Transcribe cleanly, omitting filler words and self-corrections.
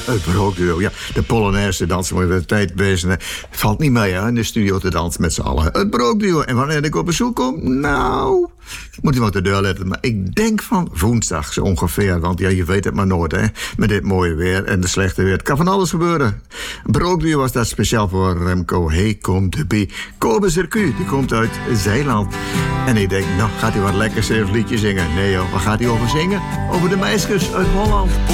het brookduo. Ja, de Polonaise dansen we de tijd bezig. Het valt niet mee, hè, in de studio te dansen met z'n allen. Het brookduo. En wanneer ik op bezoek kom, nou, moet u maar op de deur letten. Maar ik denk van woensdag zo ongeveer. Want ja, je weet het maar nooit, hè. Met dit mooie weer en de slechte weer. Het kan van alles gebeuren. Brookduo was dat speciaal voor Remco. Hey, komt erbij. Kobe Circuit, die komt uit Zeeland. En ik denk, nou, gaat hij wat lekkers even liedje zingen? Nee joh, waar gaat hij over zingen? Over de meisjes uit Holland.